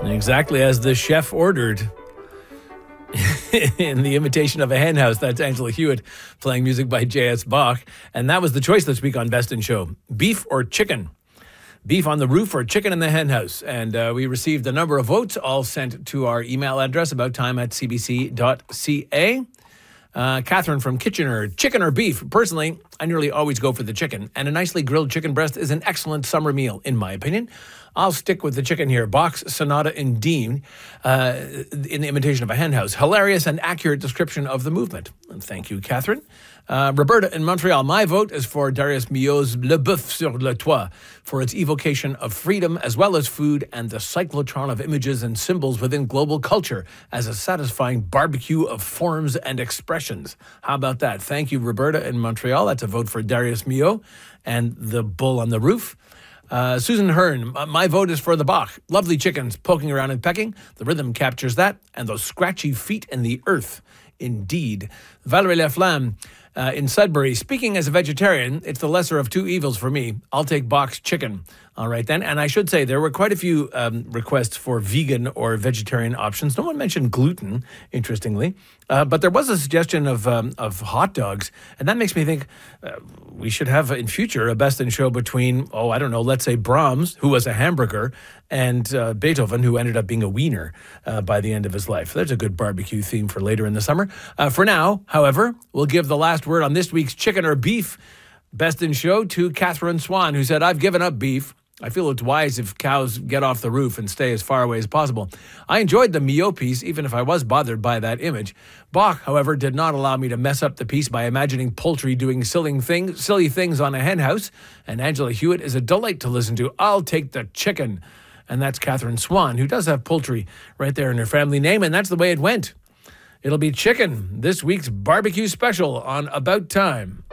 Exactly as the chef ordered. In The Imitation of a Hen House, that's Angela Hewitt playing music by J.S. Bach. And that was the choice this week on Best in Show. Beef or chicken? Beef on the roof or chicken in the hen house? And we received a number of votes, all sent to our email address, abouttime@cbc.ca. Catherine from Kitchener, chicken or beef? Personally, I nearly always go for the chicken, and a nicely grilled chicken breast is an excellent summer meal, in my opinion. I'll stick with the chicken here. Bach's Sonata in D, in The Imitation of a Hen House. Hilarious and accurate description of the movement. And thank you, Catherine. Roberta in Montreal. My vote is for Darius Milhaud's Le Boeuf sur le Toit for its evocation of freedom as well as food and the cyclotron of images and symbols within global culture as a satisfying barbecue of forms and expressions. How about that? Thank you, Roberta in Montreal. That's a vote for Darius Milhaud and the bull on the roof. Susan Hearn, my vote is for the Bach. Lovely chickens poking around and pecking. The rhythm captures that, and those scratchy feet in the earth. Indeed. Valerie Laflamme in Sudbury, speaking as a vegetarian, it's the lesser of two evils for me. I'll take Bach's chicken. All right, then. And I should say there were quite a few requests for vegan or vegetarian options. No one mentioned gluten, interestingly. But there was a suggestion of hot dogs. And that makes me think we should have in future a Best in Show between, let's say Brahms, who was a hamburger, and Beethoven, who ended up being a wiener by the end of his life. There's a good barbecue theme for later in the summer. For now, however, we'll give the last word on this week's chicken or beef Best in Show to Catherine Swan, who said, I've given up beef. I feel it's wise if cows get off the roof and stay as far away as possible. I enjoyed the Milhaud piece, even if I was bothered by that image. Bach, however, did not allow me to mess up the piece by imagining poultry doing silly things on a hen house. And Angela Hewitt is a delight to listen to. I'll take the chicken. And that's Catherine Swan, who does have poultry right there in her family name. And that's the way it went. It'll be chicken, this week's barbecue special on About Time.